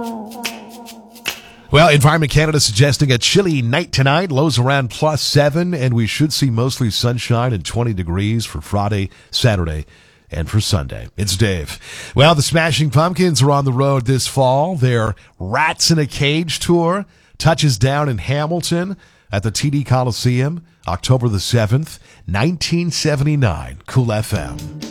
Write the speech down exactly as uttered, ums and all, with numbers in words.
Well, Environment Canada suggesting a chilly night tonight, lows around plus seven, and we should see mostly sunshine and twenty degrees for Friday, Saturday, and for Sunday. It's Dave. Well, the Smashing Pumpkins are on the road this fall. Their Rats in a Cage tour touches down in Hamilton at the T D Coliseum, October the seventh, nineteen seventy-nine. Cool F M.